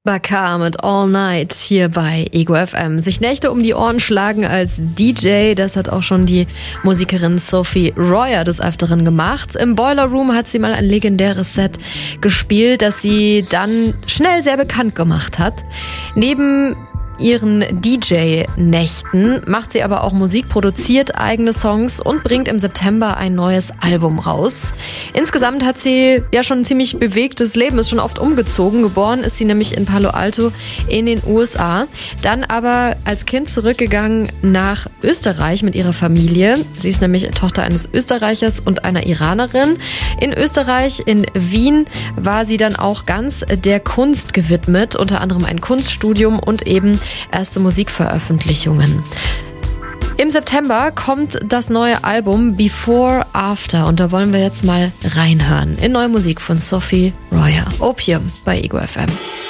Bakar mit All Night hier bei Ego FM. Sich Nächte um die Ohren schlagen als DJ, das hat auch schon die Musikerin Sophie Royer des Öfteren gemacht. Im Boiler Room hat sie mal ein legendäres Set gespielt, das sie dann schnell sehr bekannt gemacht hat. Neben ihren DJ-Nächten macht sie aber auch Musik, produziert eigene Songs und bringt im September ein neues Album raus. Insgesamt hat sie ja schon ein ziemlich bewegtes Leben, ist schon oft umgezogen. Geboren ist sie nämlich in Palo Alto in den USA. Dann aber als Kind zurückgegangen nach Österreich mit ihrer Familie. Sie ist nämlich Tochter eines Österreichers und einer Iranerin. In Österreich, in Wien, war sie dann auch ganz der Kunst gewidmet, unter anderem ein Kunststudium und eben erste Musikveröffentlichungen. Im September kommt das neue Album Before After und da wollen wir jetzt mal reinhören in neue Musik von Sophie Royer. Opium bei Ego FM.